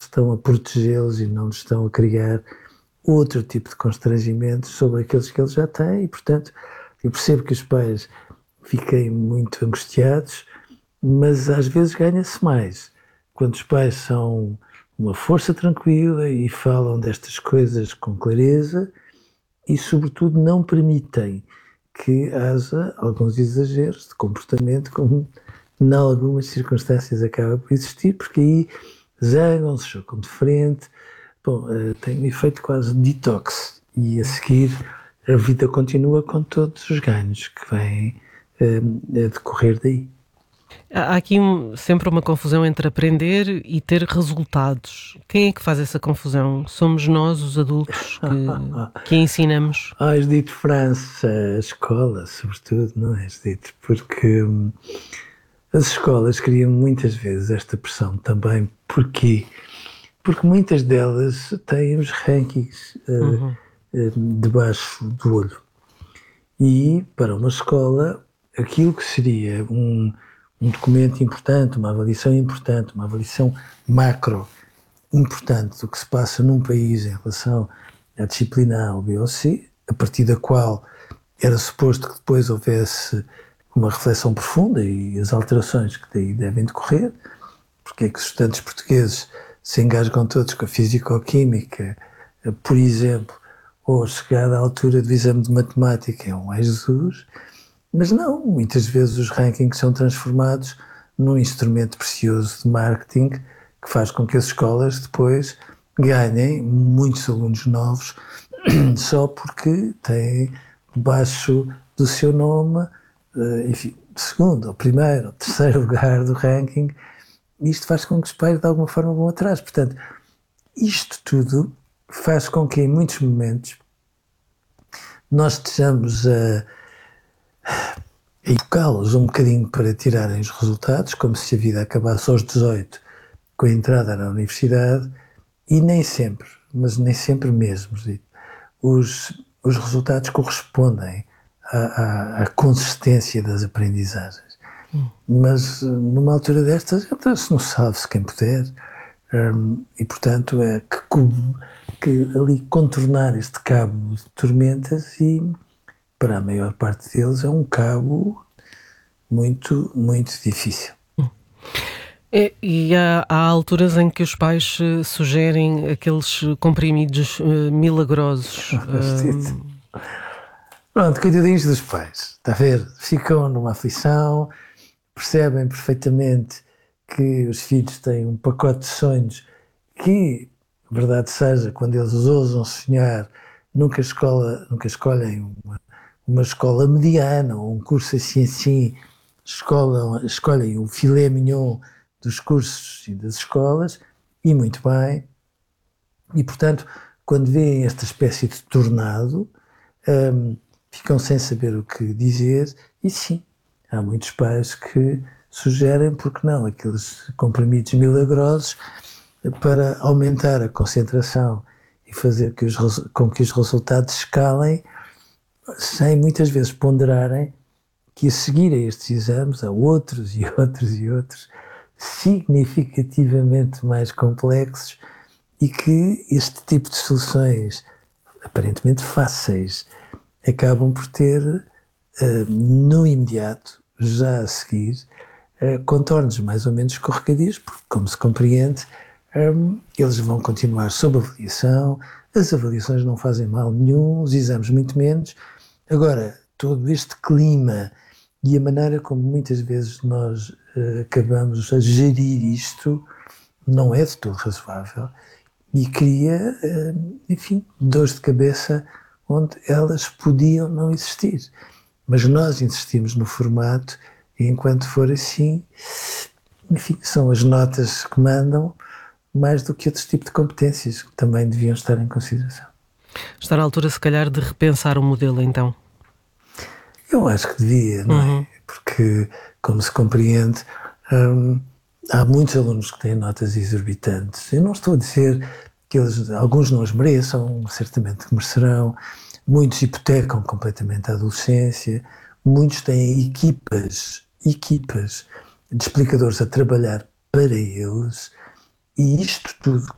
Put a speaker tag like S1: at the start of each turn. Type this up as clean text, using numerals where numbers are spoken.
S1: estão a protegê-los e não lhes estão a criar outro tipo de constrangimentos sobre aqueles que eles já têm, e, portanto, eu percebo que os pais fiquem muito angustiados, mas às vezes ganha-se mais quando os pais são uma força tranquila e falam destas coisas com clareza e, sobretudo, não permitem que haja alguns exageros de comportamento, como em algumas circunstâncias acaba por existir, porque aí zangam-se, chocam de frente. Bom, tem um efeito quase de detox, e a seguir a vida continua com todos os ganhos que vêm a decorrer daí.
S2: Há aqui sempre uma confusão entre aprender e ter resultados. Quem é que faz essa confusão? Somos nós, os adultos, que ensinamos?
S1: Judite França, a escola, sobretudo, não é, Judite? Porque as escolas criam muitas vezes esta pressão também. Porquê? Porque muitas delas têm os rankings debaixo do olho. E para uma escola, aquilo que seria um documento importante, uma avaliação macro importante do que se passa num país em relação à disciplina A ou B ou C, a partir da qual era suposto que depois houvesse uma reflexão profunda e as alterações que daí devem decorrer, porque é que os estudantes portugueses se engasgam todos com a físico-química, por exemplo, ou chegada à altura do exame de matemática é um ai Jesus, mas não, muitas vezes os rankings são transformados num instrumento precioso de marketing que faz com que as escolas depois ganhem muitos alunos novos só porque têm debaixo do seu nome, enfim, segundo, ou primeiro, ou terceiro lugar do ranking. Isto faz com que os pais de alguma forma vão atrás. Portanto, isto tudo faz com que em muitos momentos nós estejamos a educá-los um bocadinho para tirarem os resultados, como se a vida acabasse aos 18 com a entrada na universidade, e nem sempre, mas nem sempre mesmo, os resultados correspondem à consistência das aprendizagens. Mas numa altura destas, entra-se no salve-se quem puder, e portanto é que ali contornar este cabo de tormentas, e para a maior parte deles é um cabo muito, muito difícil.
S2: E há alturas em que os pais sugerem aqueles comprimidos milagrosos.
S1: Pronto, coitadinhos dos pais, está a ver? Ficam numa aflição, percebem perfeitamente que os filhos têm um pacote de sonhos que, verdade seja, quando eles ousam sonhar, nunca escolhem uma escola mediana ou um curso assim, escolhem o filé mignon dos cursos e das escolas, e muito bem. E, portanto, quando veem esta espécie de tornado, ficam sem saber o que dizer, e sim, há muitos pais que sugerem, porque não, aqueles comprimidos milagrosos para aumentar a concentração e fazer com que os resultados escalem, sem muitas vezes ponderarem que a seguir a estes exames há outros e outros e outros significativamente mais complexos, e que este tipo de soluções aparentemente fáceis acabam por ter no imediato, já a seguir, contornos mais ou menos escorregadios, porque, como se compreende, eles vão continuar sob avaliação, as avaliações não fazem mal nenhum, os exames muito menos. Agora, todo este clima e a maneira como muitas vezes nós acabamos a gerir isto não é de todo razoável, e cria, enfim, dores de cabeça onde elas podiam não existir. Mas nós insistimos no formato, e enquanto for assim, enfim, são as notas que mandam, mais do que outros tipos de competências que também deviam estar em consideração.
S2: Está na altura, se calhar, de repensar o modelo, então?
S1: Eu acho que devia, não é? Porque, como se compreende, há muitos alunos que têm notas exorbitantes. Eu não estou a dizer que alguns não as mereçam, certamente que merecerão. Muitos hipotecam completamente a adolescência. Muitos têm equipas de explicadores a trabalhar para eles. E isto tudo